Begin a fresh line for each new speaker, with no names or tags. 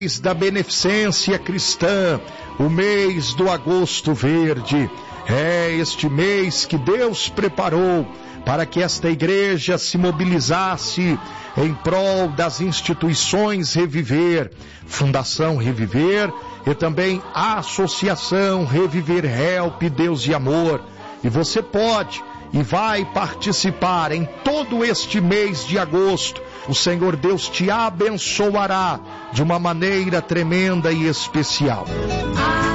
Da beneficência cristã, o mês do agosto verde, é este mês que Deus preparou para que esta igreja se mobilizasse em prol das instituições Reviver, Fundação Reviver e também a Associação Reviver Help Deus e Amor. E você pode e vai participar em todo este mês de agosto. O Senhor Deus te abençoará de uma maneira tremenda e especial.